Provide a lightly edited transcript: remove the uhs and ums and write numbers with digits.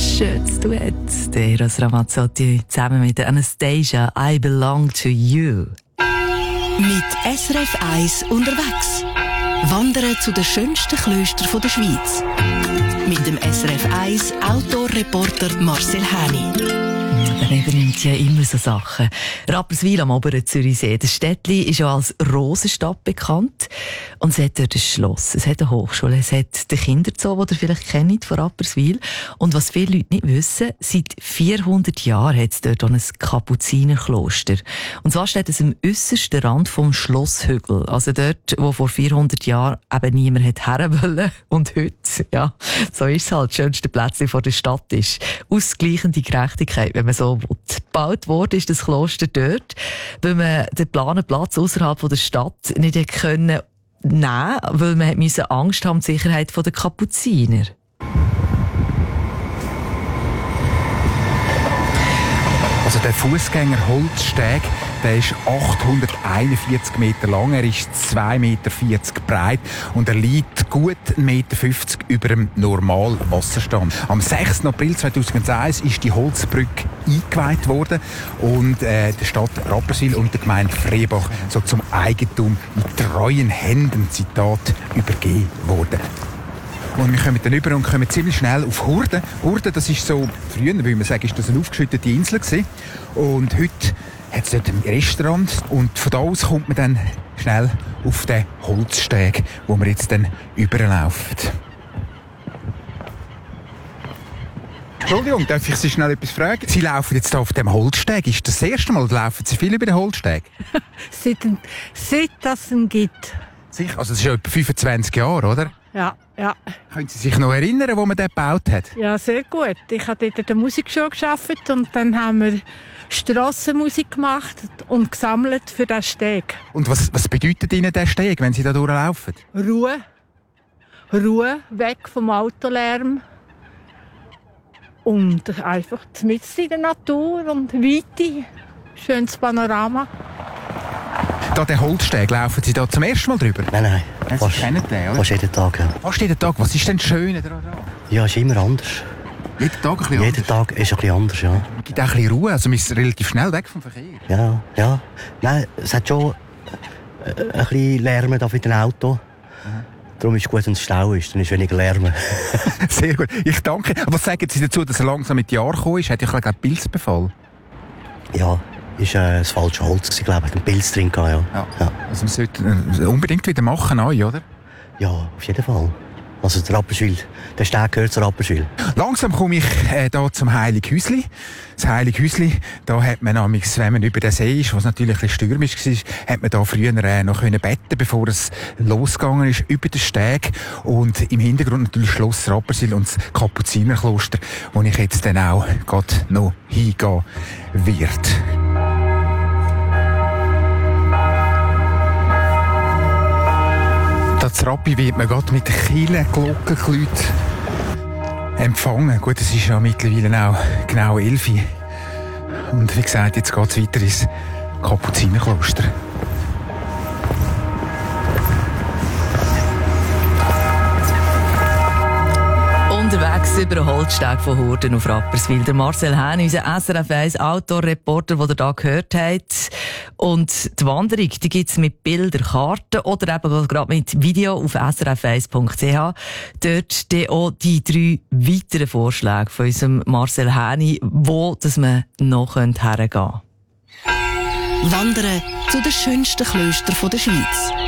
schönes Duett. Der Eros Ramazzotti zusammen mit der Anastasia, I Belong to You. Mit SRF 1 unterwegs. Wandern zu den schönsten Klöstern der Schweiz. Mit dem SRF 1 Outdoor-Reporter Marcel Häni. Er übernimmt ja immer so Sachen. Rapperswil am oberen Zürichsee. Das Städtli ist ja als Rosenstadt bekannt. Und es hat dort ein Schloss, es hat eine Hochschule, es hat den Kinderzoo, den ihr vielleicht kennt von Rapperswil. Und was viele Leute nicht wissen, seit 400 Jahren hat es dort auch ein Kapuzinerkloster. Und zwar steht es am äussersten Rand vom Schlosshügel. Also dort, wo vor 400 Jahren eben niemand hat her wollen. Und heute, ja, so ist es halt, das schönste Plätzchen vor der Stadt ist. Ausgleichende Gerechtigkeit, wenn man so will. Gebaut wurde ist das Kloster dort, weil man den geplanten Platz außerhalb der Stadt nicht nehmen konnte, weil man Angst haben um die Sicherheit der Kapuziner. Also der Fußgänger-Holzsteg, der ist 841 Meter lang, er ist 2,40 Meter breit und er liegt gut 1,50 Meter über dem Normalwasserstand. Am 6. April 2001 ist die Holzbrücke eingeweiht worden und der Stadt Rapperswil und der Gemeinde Freibach so zum Eigentum in treuen Händen, Zitat, übergeben worden. Und wir kommen dann rüber und kommen ziemlich schnell auf Hurden. Hurden, das ist so, früher würde man sagen, ist das eine aufgeschüttete Insel gewesen. Und heute hat es dort ein Restaurant. Und von da aus kommt man dann schnell auf den Holzsteg, wo man jetzt dann überläuft. Entschuldigung, darf ich Sie schnell etwas fragen? Sie laufen jetzt hier auf dem Holzsteg. Ist das erste Mal, laufen Sie viel über den Holzsteg? Seit es ihn gibt. Sicher? Also das ist ja etwa 25 Jahre, oder? Ja. Können Sie sich noch erinnern, wo man den gebaut hat? Ja, sehr gut. Ich habe dort in der Musikschule gearbeitet und dann haben wir Strassenmusik gemacht und gesammelt für den Steg. Und was bedeutet Ihnen der Steg, wenn Sie da durchlaufen? Ruhe, weg vom Autolärm. Und einfach mitten in der Natur und Weite. Schönes Panorama. Da den Holzsteg, laufen Sie da zum ersten Mal drüber? Nein. Sie kennen den, oder? Fast jeden Tag, ja. Fast jeden Tag. Was ist denn das Schöne daran? Ja, ist immer anders. Jeden Tag ein bisschen Jeden Tag ist ein bisschen anders, ja. Es gibt auch ein bisschen Ruhe, also man ist relativ schnell weg vom Verkehr. Ja. Nein, es hat schon ein bisschen Lärm da für den Auto. Darum ist es gut, wenn es Stau ist, dann ist weniger Lärm. Sehr gut, ich danke. Aber was sagen Sie dazu, dass er langsam mit Jahren gekommen ist? Hat ja einen Pilzbefall? Ja, ist das falsche Holz gewesen, glaube ich. Ein Pilz drin gehabt, ja. Also man sollte unbedingt wieder machen, oder? Ja, auf jeden Fall. Also der Rapperswil, der Steg gehört zu Rapperswil. Langsam komme ich da zum Heilighäusli. Das Heilighäusli, da hat man nämlich, wenn man über den See ist, was natürlich ein bisschen stürmisch war, hat man da früher noch beten, bevor es losgegangen ist, über den Steg. Und im Hintergrund natürlich Schloss Rapperswil und das Kapuzinerkloster, wo ich jetzt dann auch gerade noch hingehen werde. Das Rappi wird man gerade mit Kirchenglockengeläut empfangen. Gut, es ist ja mittlerweile auch genau 11 Uhr. Und wie gesagt, jetzt geht es weiter ins Kapuzinerkloster. Unterwegs über den Holzsteg von Hurden auf Rapperswil. Der Marcel Häni, unser SRF 1 Outdoor-Reporter, den ihr hier gehört habt. Und die Wanderung, die gibt's mit Bildern, Karten oder eben gerade mit Video auf srf1.ch. Dort dann auch die 3 weiteren Vorschläge von unserem Marcel Häni, wo dass man noch hergehen könnte. Wandern zu den schönsten Klöstern der Schweiz.